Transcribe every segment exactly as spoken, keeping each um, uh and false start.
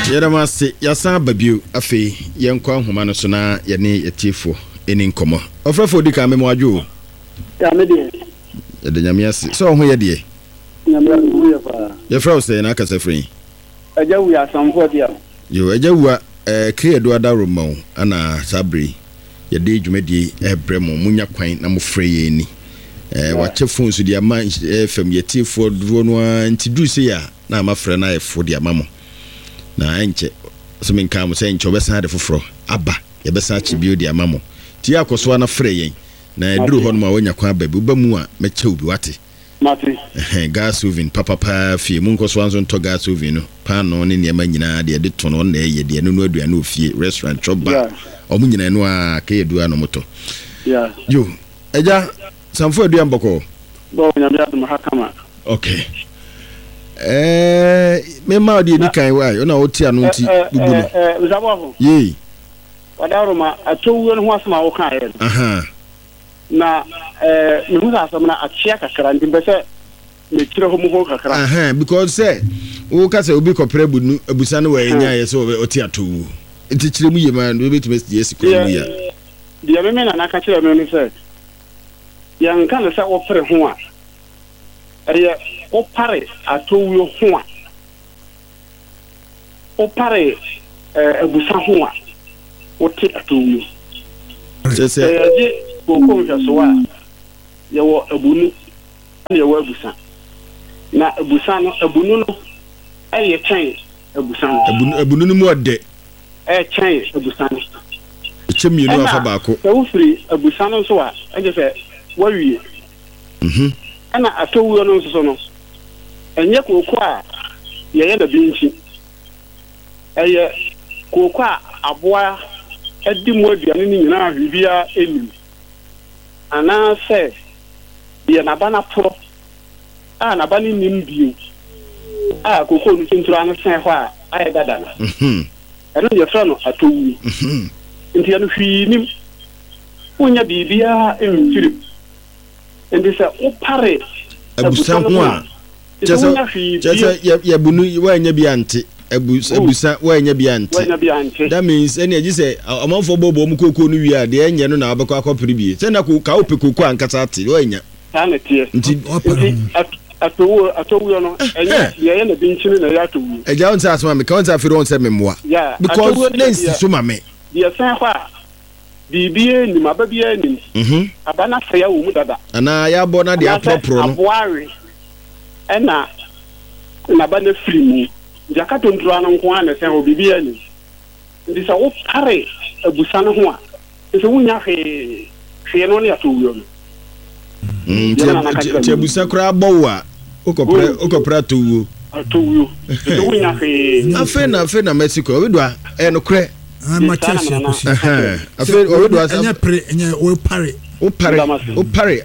Yeramasi yasan babio afi yenkwa nhoma no so na ye ne yetifo eni nkomo ofrefo di ka memo adwo ya me de ye de nyamiase so ho ye de nyamia hu ye fa ye fra o se na kasa frin ajawu ya samfo dia yo ajawu eh credo adaroma ana sabri ye de dwumadi ebremo munya kwan na mo frɛ ye ni eh wache phone so dia ma fm yetifo duro no antidu se ya na ma frɛ na efo dia mamo na enche so men kam say enche obesa de foforo aba ye besa chi bio de amamo ti akoso na frɛ yen na eduru ho no ma wanya kwa babu ba mu a meche obi wate mate eh gas oven papa pa fie mu nkoso anzo nto gas oven no pa no ne ne ma nyina de de to no na ye de no no aduane ofie restaurant choba omu nyina no a ka yedu ano moto yeah yo eja samfo aduan boko bo nyamia de mahakama okay eh me ma odi ni kan wa na oti anu nti bubu no eh uzabo ye wadaroma atowu no ho asema wo kan ye aha na eh me hu asema na achia kakra ndi bese me kire ho mu ho kakra aha because say wo ka say obi kopre bu abusa no wa enya ye so oti atowu nti kire mu ye ma no be time yes ko mu ya dia me na na ka kire me ni say yan kan say wo pre ho a eye o pare atowu ho a o pare eh abusa ho a o ti atowu sese eh ko ko so a ye wo abunu na ye wo abusa na abusa no abunu no eye twen abusa no abunu abunu no mu ode eh twen abusa no chemienu afa baako e wo firi abusa no so a ege se wo wie mhm ana atowu no so no enye koko a ye ye na binchi eye koko a aboa edi mu aduane ni nyina ahwibia eni ana se ye na bana pro a na bana nim bio a koko no tintura no sen ho a aye dada na mhm eno ye fra no atowu mhm nti ya no hwi nim unya bibia emfiri ndi se o pare abusa ho a Just ya ya bunu wa nya bi ante abusa abusa wa nya bi ante that means any you say amanfo bobo mu kokoo no wi a de enye no na abekọ akọpere bi say na ko ka ope kokoo ankasa ate wa nya ana tie nti atowu atowu no enye ye na bi nchini na ya atowu eja on say asma me ka on say afiro on say memmoa because lensi so ma me dia san kwa bibie ni mababie ni mhm abana saya wo mu dada ana ya bo na de apropro no aboare ena na bana free mu jakato ntro no nko ana sen obibia ni ndi sa wo pare abusa no ho a se wunya he he no ne atowu no mm ti abusa kra bowo a okopre okopre atowu atowu se wunya he afa na afa na Mexico obido a e no kre ah Matias yakosi eh afa obido a anya pre anya wo pare wo pare wo pare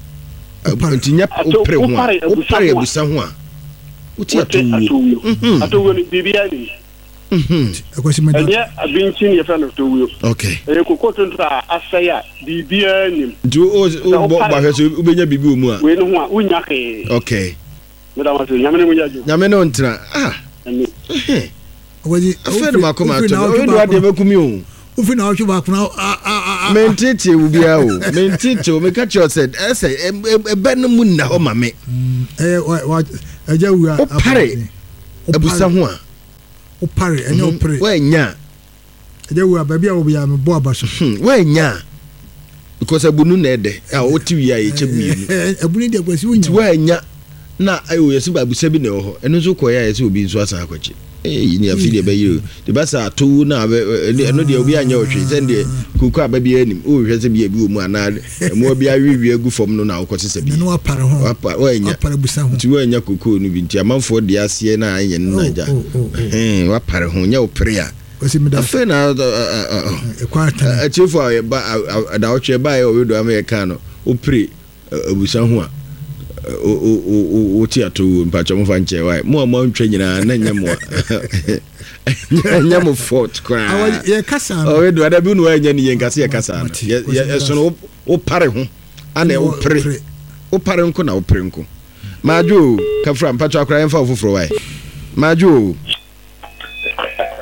ntinya wo pare ho wo pare abusa ho a uti atowu mhm atowu ni bibia ni mhm yakosi madam anya abinchi ni fa no atowu okay e kokoto ntra asaya bibia ni do o bo ba hwe so ubenya bibi o mu a we no ho a unya ke okay madam aso nyame mu yajo nyame no ntra ah eh waji afere makoma to we do ade makumi o ufi na hwe ba kuna a a mentete ubia o mentete o me catch you said say e ben mu na o ma me eh wa aja wu a pare abusa ho a o pare enye o pare wa nya aja wu a ba bia wo bia me bo abaso wa nya because abunu na ede a o ti wi a ye chemienu abunu de kwasi wo nya wa nya na ayo yesi ba abusa bi na ho eno so ko ya yesi obi nso asan akwachi eh ni afide ba yiro de ba sa to na eno de obi anya ohwe se de kuku aba bi anim o hwe se bi abi mu ana mo bi awiwi agu fom no na akwoti se bi no apare ho wa nya apare busa ho ti wa nya kuku no bi nti amanfo de ase na anye no na ja eh wa pare ho nya opre a kwasi me da afa na e kwata a chifu ba da ochwe ba e o do America no opre abusa ho a o o o ti ato mpacho mo fanche wai mo mo ntwe nyina na nya mo nya mo fort kwa awa ye kasa o we do ada bi no anya ni ye nkase ye kasa ye so no o pare ho ana o pre o pare nko na o pre nko majo ka fra mpacho akra yemfa ofoforo wai majo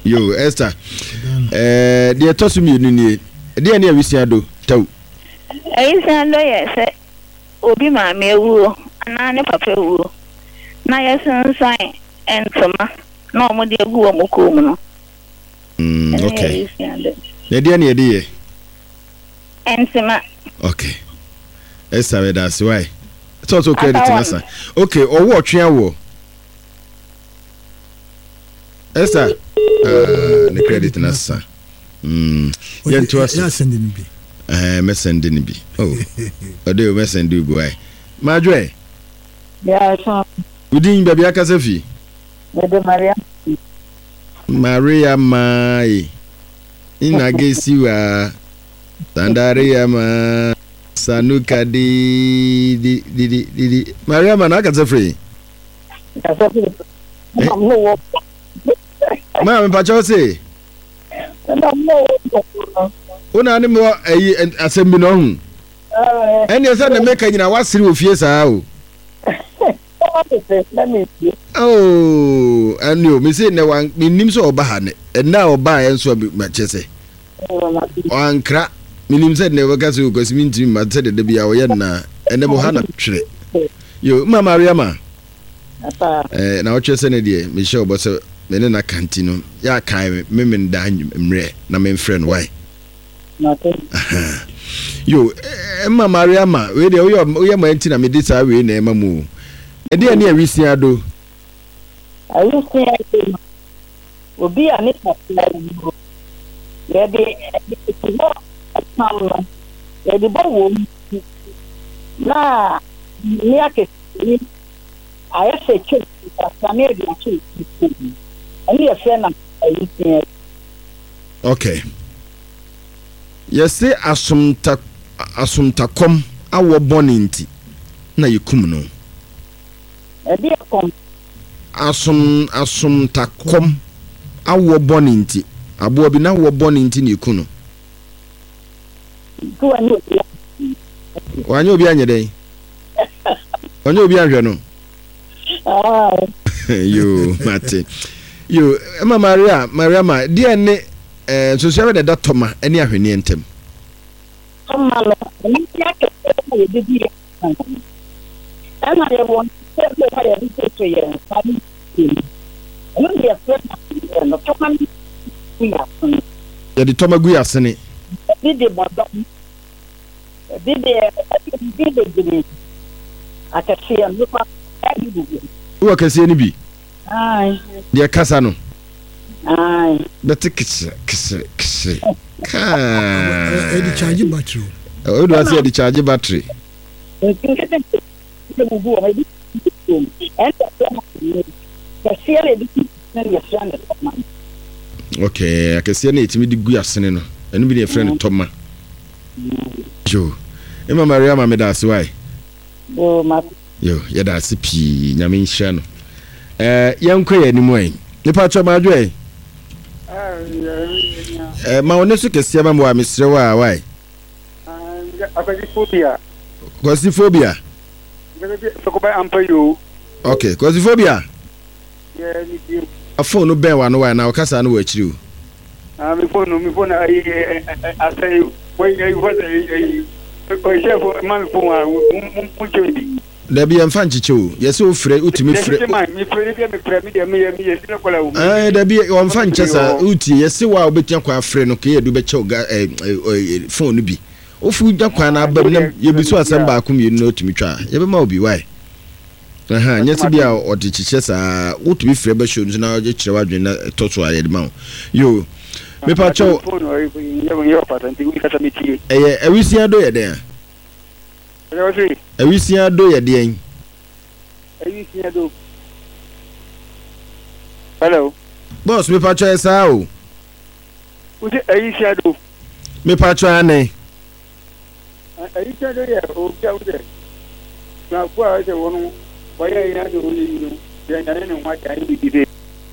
Yo, Esther. Eh, the tossum you need. Dear near Visiado, tau. I send yes, Obi Mamma woo, and I papa woo. My son sign and summer, no more dear woo, Mokumo. Okay. The dear near dear. And summer. Okay. Esther, that's why. It's also credit to us. Okay, or watch your war. Esther, uh, the credit in us. Hmm. Yeah, to us. Yes, sending me. Eh, me sending be. Oh, I do me send you boy. Madre. Yeah, so. Udin baby akasefi. Mede Maria. Maria mai. Ina gesi wa. Sandaria ma. Sanuka di di di di di. Maria ma na akasefi. Akasefi. Ma me pa chose. Una ni mo ayi asem bi no hu. Eh. Eni esa na meka nyina wasiri ofie saa o. Oh, anyo me say na wan minim so oba ha ne. Na oba en so ma chese. Wankra minim say na waka so ko siminti ma te de bia wo ye na ene bo ha na twere. Yo ma Maria ma. Apa. Eh na wo chese ne de me show bo so me ne na kantino ya kan me me nda mre na me friend why. Nothing. Yo, Emma Maria ma, we dey we we ma nti na me dey sa we na ema mu. E dey na awisi ado. Awisi ado. Obi a ne papa wo. Ye dey no tam. Ye dey bo wo. Na ni ake ni aye se che papa me dey che. Ani e fe na awisi. Okay. Yes, asumta asumtakom awo boninti na yikum no. Edi kom. Asum asumtakom awo boninti abo bi na wo boninti na yikum no. Ku ani obi. Wanyo obi anye den. Wanyo obi anhwe no. Ah. Yo, mate. Yo, Emma Maria, Maria ma, dia ne eh so so we da toma ani ahwene entem. Toma no, ni ya ke e de di. Ana ye won se se ha ye se se ye. Ani ye se no toma ni ya. Ya di toma gu ya sene. Di de bodo. Di de di de di. Akasia no pa di di. Wo akasia ni bi. Ai. Dia kasa no. Ai. But kiss kiss kiss. Ka. E di charge battery. O do say di charge battery. Okay, akasia na etimi di gu asene no. Enu bi dey friend Toma. Jo. Emma Maria ma me da se why. Oh, ma. Yo, ya da se pi nyame nhia no. Eh, yankwa ya ni mo en. Nipa cho ma adwo e. Eh, ma onesu kesia ma mo a mesre wa why. Aquaphobia. Claustrophobia. Sokoba ampayo. Okay, claustrophobia. Yeah, ni a phone no ben wa no why na o kasa no wa chiri o. Ah, me phone me phone ai asai wai ai what ai ai chef man phone mu chiri. Da bi emfa nchiche o. Yesi o frɛ utimi frɛ. Me frɛ bi me frɛ mi de me me yesi na kola o. Ah, da bi o mfa nchesa uti yesi wa obetia kwa frɛ no ke yedu be chew phone no bi. Ofu da kwa na abam na ye bisu asem ba akom yenu na otimi twa. Ye be ma obi why. Aha, nyeti bia odi chiche sa utumi frɛ ba show no na oje kire wadwen na toto aye de ma. Yo. Me pa chew. Eh, ewisi ado ye den. Ewisi ado ye den. Ewisi ado. Hello. Boss, me pa chew sa o. Uje ewisi ado. Me pa chew ane. Ewisi ado ye o bia uje. Na kwa ase wonu waya ina do ni no. Ya nyane no wa kai bi bi.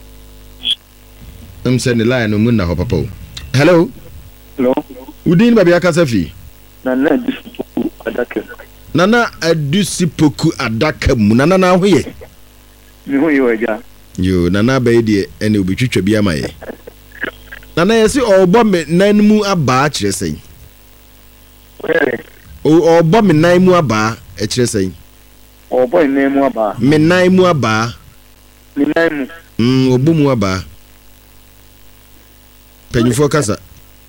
I'm sending the line on na ho papa. Hello. Hello. Udin baby akasafi. Nana Adusipoku Adaka. Nana Adusipoku Adaka mu nana na hoye. Mi hoye waja. Yo nana ba de ene obi twetwa bi ama ye. na na yesi obo me nan mu aba kire sen o obo me nan mu aba e kire sen obo nan mu aba me nan mu aba me nan mu mm obo mu aba penyufo kasa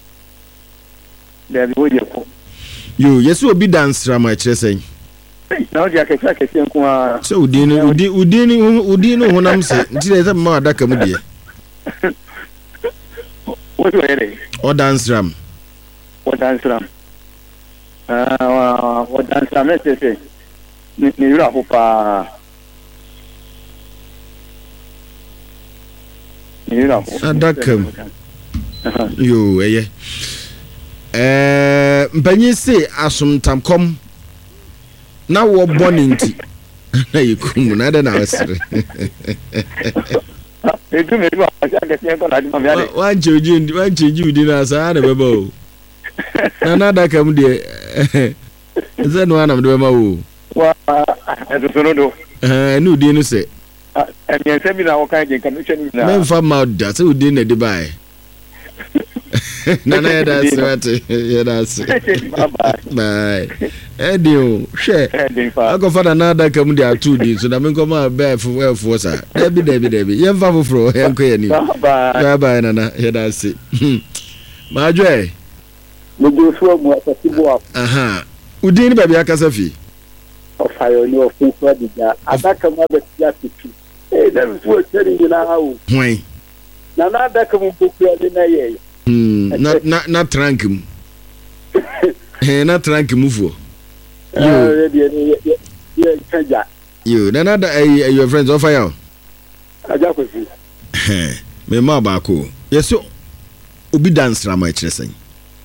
Dabi wo je ko yo yesi obi dance rama kire sen na o je akeka akeka nko a so udini udi udini udini honam se ntire se ma adaka mu de what do you o dance ram o dance ram ah o dance ram se se ni ni ra ho pa ni ra ho adaka mu yo eye eh mpanyi se asomtamkom na wo boni nti na yikum na da na asire e tu me ba ja ke sen ko la di ma ya le wan cheju ndi wan cheju di na sa na beba o na na da kam de ze no anam de bema o wa e to no do eh nu di no se e mi se bi na wo kan je kan che ni na men fa ma da se udi na de bai na na ya da swate ya da se bye edio she ako fa na da kam de atu di so na men ko ma be fu fu sa debi debi debi ye fa foforo ye nko ye ni bye bye na na ya da se ma jwe mo go fu mo atasibo a aha udi ni ba bia kasa fi o fayo ni o fu fa di ja adaka ma be tia titu e da fu teri ni na hawo hwen na na adaka mo poku ya na ye Hmm, na na na trank mu. Eh na trank mu fo. Yo, ye ye ye chaja. Yo, na na da eh your friends offer you. Aja ko si. Eh, me ma ba ko. Yeso obi dance na ma kire sen.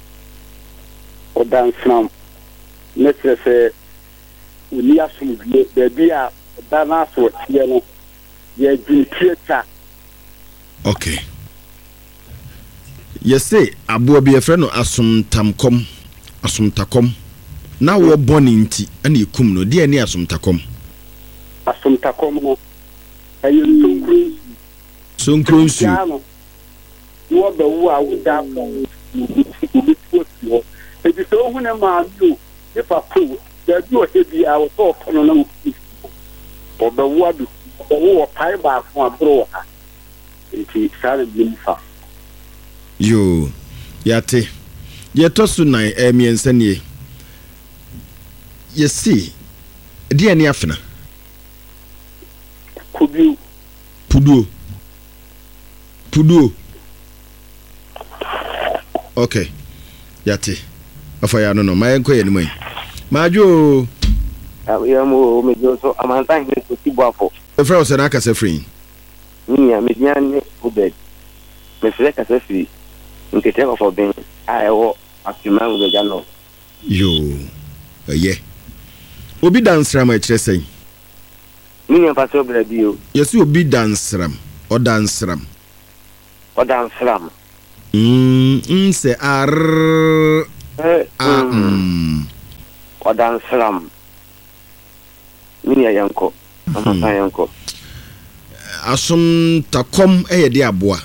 O dance na. Ne kire se uni asum bi be bi a da na so tie no. Ye di theater. Okay. Yese abo bi efre no asomtamkom asomtakom na wo boni nti ana ekum no de ani asomtakom asomtakom no ayi sonkru sonkru su wo be wo a wo da ko ni ko si e bi so hu na ma do e pa ko da bi o hebi a wo to kono na wo be wo adu wo pai ba fun abro ha nti sare bi mfa yo yate ye tosu nan emiensanie ye si de ani afena kudu puduo puduo okay yate afa ya no no ma enko ye ni mai majo ya mo me jo so amantan ni ko tibuafo e fra o se na ka se free ni ya me nyan ubed me fere ka se free nkete ko fo ben ayo akima ngo ga no yo ye obi dance ram e kire sen ni ya paso bra bio yesi obi dance ram o dance ram o dance ram mm nse ar eh um o dance ram ni ya yanko ama yanko asum takom e ye de aboa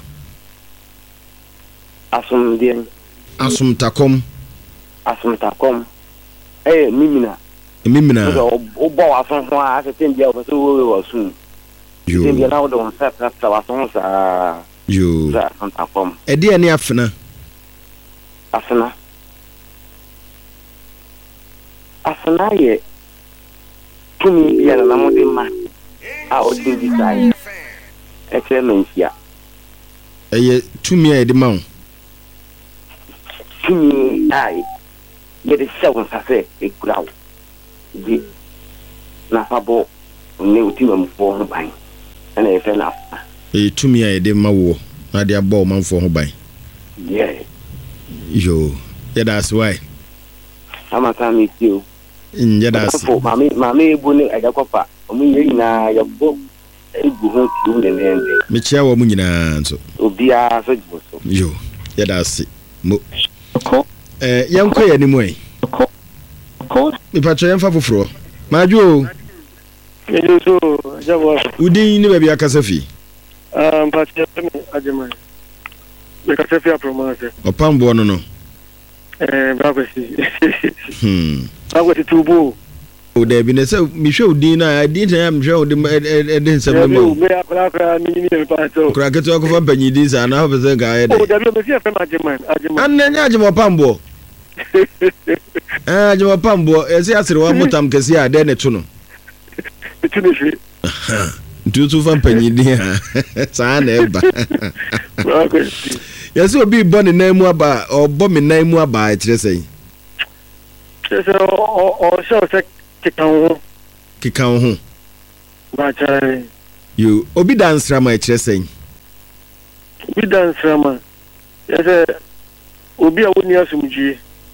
asum dien asum takom asum takom eh mimina mimina o bo asun ho a se tem dia o so wo wo sun yo tem dia na o don sa sa sa asun sa yo sa asum takom e de ani afena asuna asuna ye tumi ya na mo de ma a o din di sai excellencia eye tumi e de ma tumi ai ye de seven safe e kurawo di na fabo ne utima mfo ho ban na e fe na e tumi e de ma wo na de abo manfo ho ban yeah yo ye that's why ama ka mi tio nje that's mami mami ebu ne ajakopa omu ye ina yabo egu ho tu ne ne me chia wo mu nyina nso obia so jiboso yo ye that's mo eh yanko ye ni mo yi ko mi pa choyen fa foforo majo Ejo so jabo udin ni ba bia kasa fi um pa che me ajema me ka se fi apromase opambo no no eh bakwesi hmm bakwesi tubu o de bi ne se mi hwe odin na adin tan am hwe odin e de nsem no me akra akra ni ni me pa so kura ke to ko fa panyidi sa na ho be ga e de o de bi me fi afem ajeman ajeman an nya ajema opambo eh ajema opambo e se asere wa motam kesi a de ne to no tu ne fi ntutu fa panyidi ha sa na eba bakwesi yes obi bo ne nan mu aba obo me nan mu aba e kire sei so o o so se kika ho kika ho ba chai you obi dance rama e kire sei obi dance rama yes obi a woni asumdue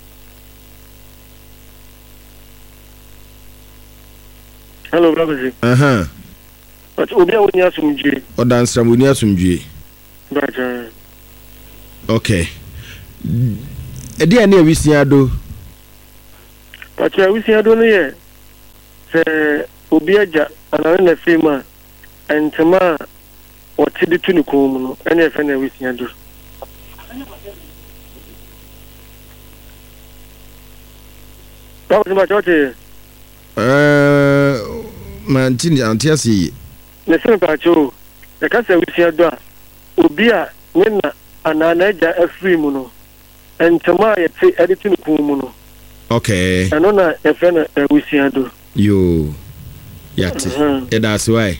hello brother aha but obi a woni asumdue o dance rama woni asumdue ba chai okay edi ani awisia do but awisia do no ye se obi aja ana na fema entema o ti di tuni ko mu no ene fe na awisia do ba ko ma chote eh mantini antiasi ne se ba cho e ka se awisia do a obi a ne na ana na aja afri mu no entema ye ti edi tuni ko mu no okay ano na e fe na awisia do yo yati e da so ai